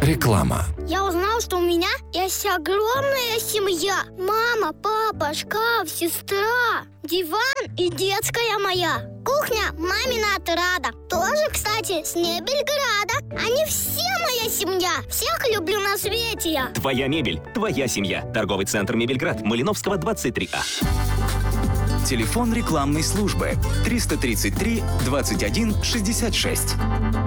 Реклама. Я узнал, что у меня есть огромная семья. Мама, папа, шкаф, сестра, диван и детская моя. Кухня мамина отрада. Тоже, кстати, с Мебельграда. Они все моя семья. Всех люблю на свете я. Твоя мебель, твоя семья. Торговый центр «Мебельград», Малиновского, 23А. Телефон рекламной службы 333 21 66.